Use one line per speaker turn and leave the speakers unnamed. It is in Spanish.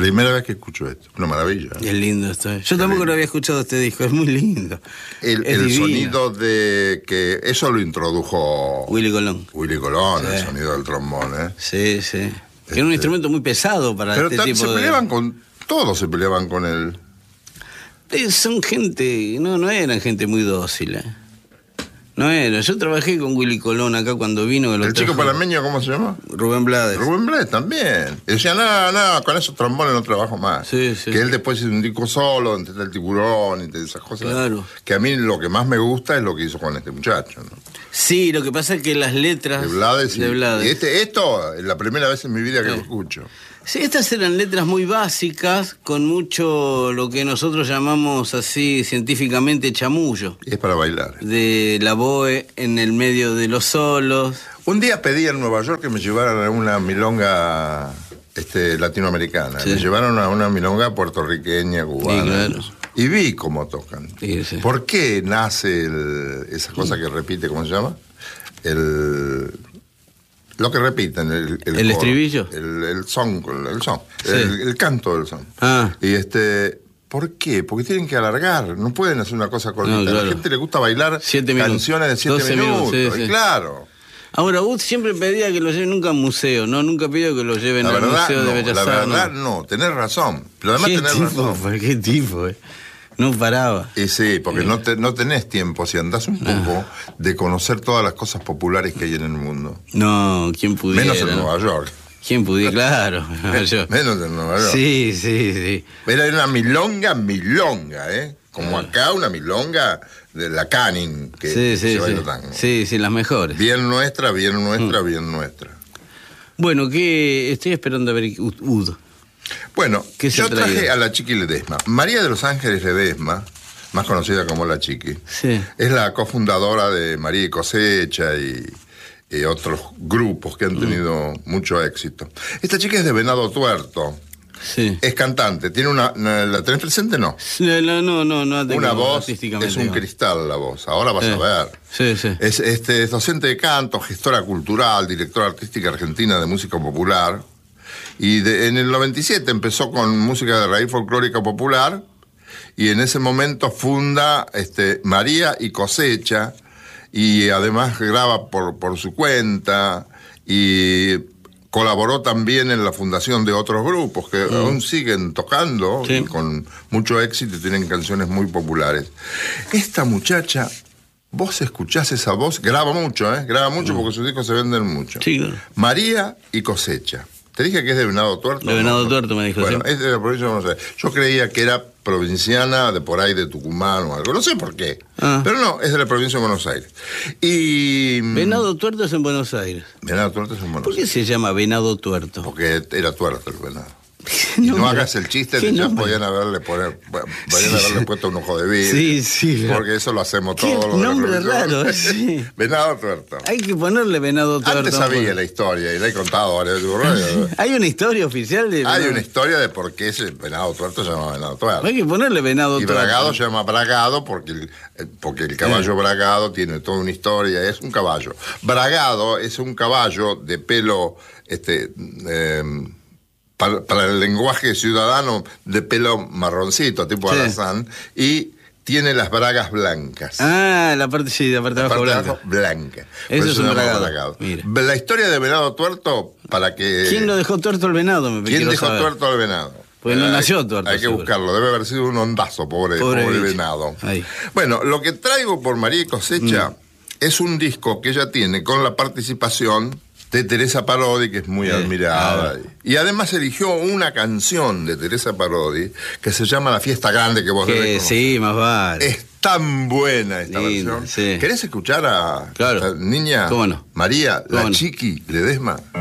Primera vez que escucho esto, una maravilla.
Es lindo esto. Yo tampoco lo había escuchado este disco, es muy lindo.
El sonido de que eso lo introdujo
Willy Colón.
Willy Colón,
Sí.
el sonido del trombón, ¿eh?
Sí, sí. Que era un instrumento muy pesado para
Pero
este tipo
se
de...
peleaban todos se peleaban con él.
Son gente, no eran gente muy dócil, No era. Yo trabajé con Willy Colón acá cuando vino. Que lo
¿El chico
trajo
panameño cómo se llama?
Rubén Blades.
Rubén Blades también. Y decía, no, con esos trombones no trabajo más.
Sí, sí.
Que él después hizo un disco solo, entre el tiburón y esas cosas.
Claro.
Que a mí lo que más me gusta es lo que hizo con este muchacho, ¿no?
Sí, lo que pasa es que las letras...
De Blades.
De Blades.
Y esto es la primera vez en mi vida que lo escucho.
Sí, estas eran letras muy básicas, con mucho lo que nosotros llamamos así científicamente chamullo.
Y es para bailar.
De la boe en el medio de los solos.
Un día pedí en Nueva York que me llevaran a una milonga latinoamericana.
Sí.
Me llevaron a una milonga puertorriqueña, cubana.
Sí, claro.
Y vi cómo tocan.
Sí, sí.
¿Por qué nace esa cosa que repite, ¿cómo se llama? Lo que repiten, el coro,
estribillo.
El son,
Sí.
el canto del son.
Ah.
Y ¿por qué? Porque tienen que alargar, no pueden hacer una cosa cortita.
No, claro.
A la gente le gusta bailar
7 minutos,
canciones de 7
12
minutos.
minutos, sí,
y
sí.
claro.
Ahora, Wood siempre pedía que lo lleven nunca a un museo, ¿no? Nunca pidió que lo lleven
La
al
verdad,
Museo de Bellas
la
Artes.
verdad no, tenés razón. Pero además
¿Qué
tenés
tipo?
razón.
¿Qué tipo, No paraba.
Y sí, porque no tenés tiempo, si andás un poco, de conocer todas las cosas populares que hay en el mundo.
No, ¿quién pudiera?
Menos en Nueva York.
¿Quién pudiera? Claro. Yo.
Menos en Nueva York.
Sí, sí, sí.
Era una milonga, ¿eh? Como acá una milonga de la Canning, que
Sí,
se
sí,
baila
sí.
tango.
Sí, sí, las mejores.
Bien nuestra, bien nuestra.
Bueno, ¿qué? Estoy esperando a ver Ud.
Bueno,
¿Qué se
yo
ha traído?
traje a la Chiqui Ledesma. María de los Ángeles Ledesma, más conocida como la Chiqui,
Sí.
es la cofundadora de María y Cosecha y otros grupos que han tenido mucho éxito. Esta chica es de Venado Tuerto,
Sí.
es cantante, tiene ¿la tenés presente? No.
No tengo
Una voz,
artísticamente,
es un
no.
cristal la voz, ahora vas a ver.
Sí, sí.
Es docente de canto, gestora cultural, directora artística argentina de música popular. Y en el 97 empezó con música de raíz folclórica popular. Y en ese momento funda María y Cosecha. Y además graba por su cuenta. Y colaboró también en la fundación de otros grupos que aún siguen tocando,
Sí.
y con mucho éxito y tienen canciones muy populares. Esta muchacha, vos escuchás esa voz, graba mucho porque sus discos se venden mucho.
Sí, claro.
María y Cosecha. ¿Te dije que es de Venado Tuerto?
De Venado Tuerto me dijo,
Bueno,
sí.
es de la provincia de Buenos Aires. Yo creía que era provinciana de por ahí de Tucumán o algo. No sé por qué. Pero no, es de la provincia de Buenos Aires. Y
Venado Tuerto es en Buenos Aires.
Venado Tuerto es en Buenos
¿Por qué
Aires.
se llama Venado Tuerto?
Porque era tuerto el venado. Y no hagas el chiste de ya podían haberle puesto un ojo de vidrio.
Sí.
Porque eso lo hacemos
Qué
todos.
nombre raro, sí.
Venado Tuerto.
Hay que ponerle Venado Tuerto.
Antes sabía la historia y la he contado varias veces.
¿Hay una historia oficial de
Hay
Venado?
una historia de por qué ese Venado Tuerto se llama Venado Tuerto.
Hay que ponerle Venado
Y
Tuerto.
Bragado se llama Bragado porque el caballo Bragado tiene toda una historia, es un caballo. Bragado es un caballo de pelo, para el lenguaje ciudadano, de pelo marroncito, tipo
Sí.
alazán, y tiene las bragas blancas.
Ah, la parte de
La
abajo
parte de
blanca.
abajo, blanca. Por
Eso es
se
un
llama
bragado. Mira.
La historia de Venado Tuerto, para que...
¿Quién lo dejó tuerto el venado?
¿Quién
quiero
dejó
saber.
tuerto al venado?
Pues no nació tuerto,
Hay que
seguro.
buscarlo, debe haber sido un ondazo, pobre
bicho.
venado.
Ahí.
Bueno, lo que traigo por María y Cosecha es un disco que ella tiene con la participación de Teresa Parodi, que es muy admirada. Y además eligió una canción de Teresa Parodi que se llama La Fiesta Grande, que vos debés conocer.
Sí, más vale.
Es tan buena esta
Linda,
versión.
sí.
¿Querés escuchar a
Claro.
esta niña?
¿Cómo no?
María,
¿Cómo
la
no?
Chiqui Ledesma.